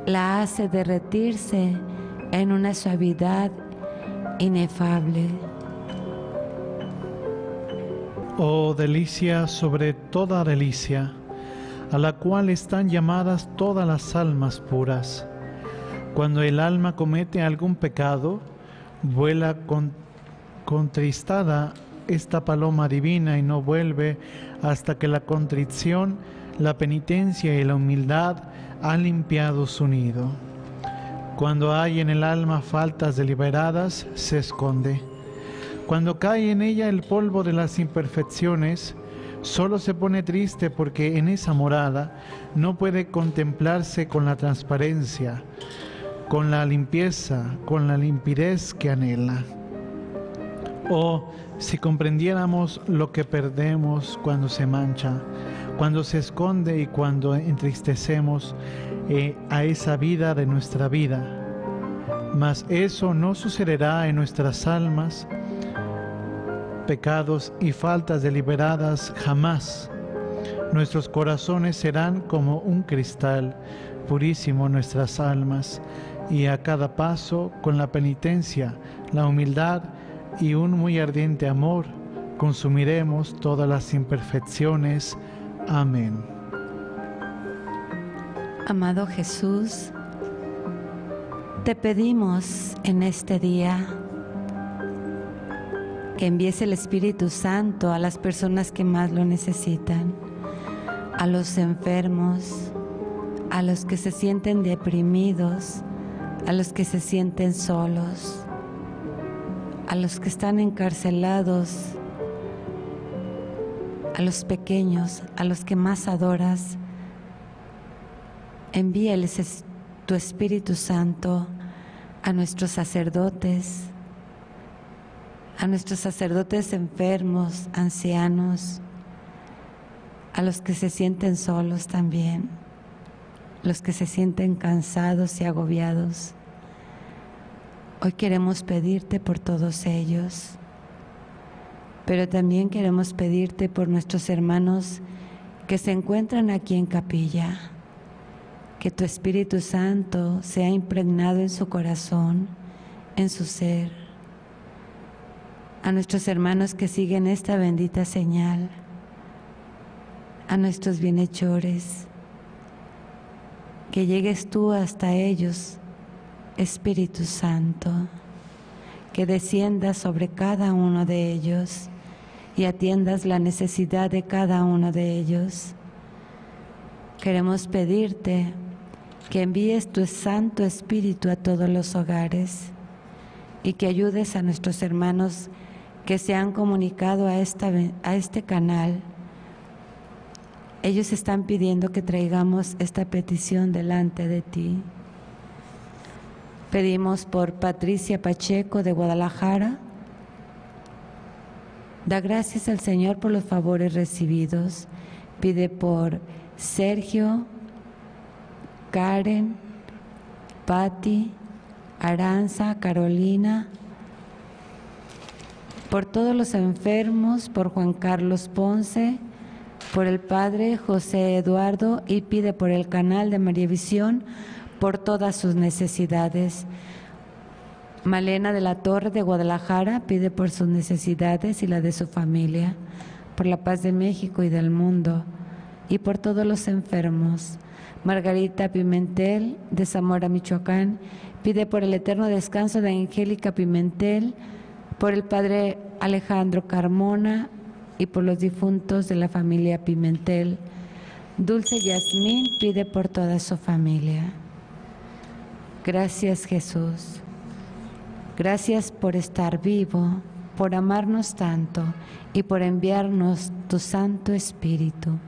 la hace derretirse en una suavidad inefable. Oh delicia sobre toda delicia, a la cual están llamadas todas las almas puras. Cuando el alma comete algún pecado, vuela contristada esta paloma divina y no vuelve hasta que la contrición, la penitencia y la humildad han limpiado su nido. Cuando hay en el alma faltas deliberadas, se esconde. Cuando cae en ella el polvo de las imperfecciones, solo se pone triste porque en esa morada no puede contemplarse con la transparencia, con la limpieza, con la limpidez que anhela. Oh, si comprendiéramos lo que perdemos cuando se mancha, cuando se esconde y cuando entristecemos a esa vida de nuestra vida. Mas eso no sucederá en nuestras almas, pecados y faltas deliberadas jamás. Nuestros corazones serán como un cristal, purísimo nuestras almas, y a cada paso, con la penitencia, la humildad y un muy ardiente amor, consumiremos todas las imperfecciones. Amén. Amado Jesús, te pedimos en este día que envíes el Espíritu Santo a las personas que más lo necesitan, a los enfermos, a los que se sienten deprimidos, a los que se sienten solos, a los que están encarcelados, a los pequeños, a los que más adoras. Envíales tu Espíritu Santo a nuestros sacerdotes enfermos, ancianos, a los que se sienten solos también, los que se sienten cansados y agobiados. Hoy queremos pedirte por todos ellos, pero también queremos pedirte por nuestros hermanos que se encuentran aquí en capilla, que tu Espíritu Santo sea impregnado en su corazón, en su ser. A nuestros hermanos que siguen esta bendita señal, a nuestros bienhechores, que llegues tú hasta ellos, Espíritu Santo, que desciendas sobre cada uno de ellos y atiendas la necesidad de cada uno de ellos. Queremos pedirte que envíes tu Santo Espíritu a todos los hogares y que ayudes a nuestros hermanos que se han comunicado a este canal. Ellos están pidiendo que traigamos esta petición delante de ti. Pedimos por Patricia Pacheco de Guadalajara. Da gracias al Señor por los favores recibidos. Pide por Sergio, Karen, Patti, Aranza, Carolina, por todos los enfermos, por Juan Carlos Ponce, por el Padre José Eduardo, y pide por el canal de María Visión, por todas sus necesidades. Malena de la Torre de Guadalajara pide por sus necesidades y la de su familia, por la paz de México y del mundo, y por todos los enfermos. Margarita Pimentel de Zamora, Michoacán, pide por el eterno descanso de Angélica Pimentel, por el Padre Alejandro Carmona y por los difuntos de la familia Pimentel. Dulce Yasmín pide por toda su familia. Gracias, Jesús. Gracias por estar vivo, por amarnos tanto y por enviarnos tu Santo Espíritu.